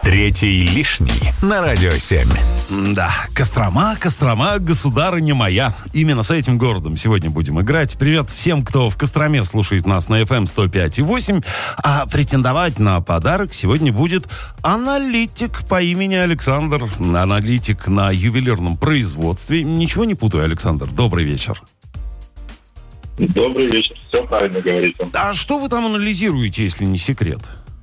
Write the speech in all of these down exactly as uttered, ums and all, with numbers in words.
Третий лишний на Радио семь. Да, Кострома, Кострома, государыня моя. Именно с этим городом сегодня будем играть. Привет всем, кто в Костроме слушает нас на эф эм сто пять и восемь. А претендовать на подарок сегодня будет аналитик по имени Александр. Аналитик на ювелирном производстве. Ничего не путаю, Александр. Добрый вечер. Добрый вечер. Все правильно говорите. А что вы там анализируете, если не секрет?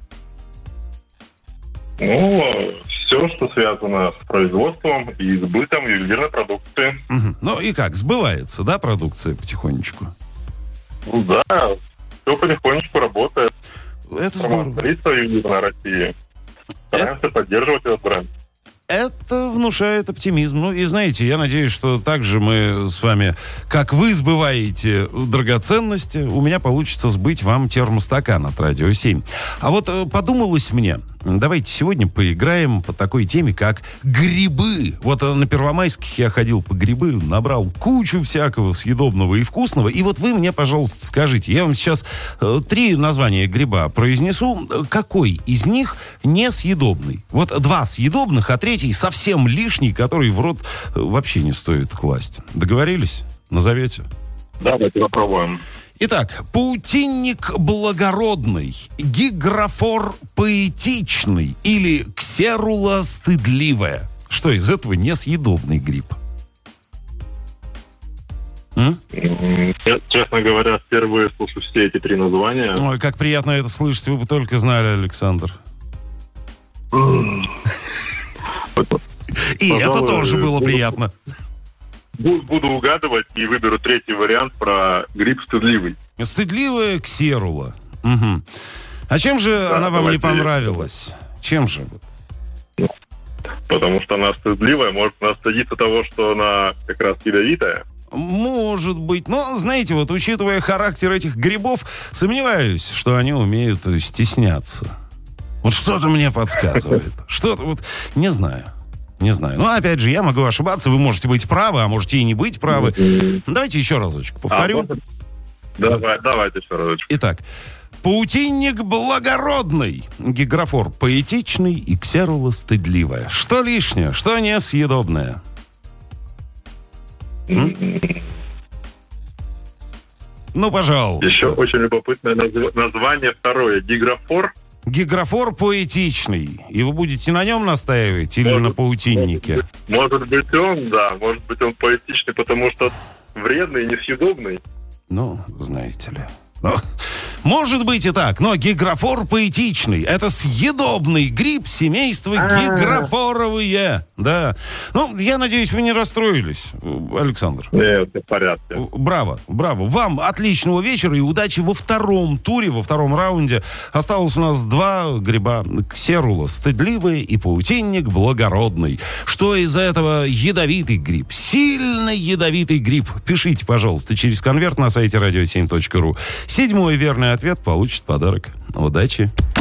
Ну, все, что связано с производством и сбытом ювелирной продукции. Угу. Ну и как, сбывается, да, продукция потихонечку? Ну да, все потихонечку работает. Это здорово. Строительство ювелирной России. Стараемся Это... поддерживать этот бренд. Это внушает оптимизм. Ну и знаете, я надеюсь, что также мы с вами, как вы сбываете драгоценности, у меня получится сбыть вам термостакан от Радио семь. А вот подумалось мне, давайте сегодня поиграем по такой теме, как грибы. Вот на Первомайских я ходил по грибы, набрал кучу всякого съедобного и вкусного. И вот вы мне, пожалуйста, скажите, я вам сейчас э, три названия гриба произнесу. Какой из них несъедобный? Вот два съедобных, а третий совсем лишний, который в рот вообще не стоит класть. Договорились? Назовете? Давайте попробуем. Итак, паутинник благородный, гиграфор поэтичный или ксерула стыдливая. Что из этого несъедобный гриб? М? Честно говоря, впервые слышу все эти три названия. Ой, как приятно это слышать, вы бы только знали, Александр. И Пожалуй, это тоже было буду, приятно. Буду угадывать и выберу третий вариант про гриб стыдливый. Стыдливая ксерула. Угу. А чем же да, она вам не понравилась? Чем же? Потому что она стыдливая. Может, она стыдится того, что она как раз ядовитая? Может быть. Но, знаете, вот учитывая характер этих грибов, сомневаюсь, что они умеют стесняться. Вот что-то мне подсказывает. Что-то вот, не знаю. Не знаю. Ну, опять же, я могу ошибаться, вы можете быть правы, а можете и не быть правы. Давайте еще разочек повторю. А, давай, давайте еще разочек. Итак, паутинник благородный, гиграфор поэтичный и ксерула стыдливая. Что лишнее, что несъедобное? Mm-hmm. Ну, пожалуйста. Еще очень любопытное назв... название второе. Гиграфор. Гиграфор поэтичный. И вы будете на нем настаивать или может, на паутиннике? Может быть, может быть он, да. Может быть он поэтичный, потому что вредный и несъедобный. Ну, знаете ли. Ну, может быть и так, но гиграфор поэтичный. Это съедобный гриб семейства гиграфоровые. Да. Ну, я надеюсь, вы не расстроились, Александр. Нет, в порядке. Браво, браво. Вам отличного вечера и удачи во втором туре, во втором раунде. Осталось у нас два гриба. Ксерула стыдливый и паутинник благородный. Что из этого ядовитый гриб? Сильно ядовитый гриб. Пишите, пожалуйста, через конверт на сайте радио семь точка ру. Седьмой верный ответ получит подарок. Удачи!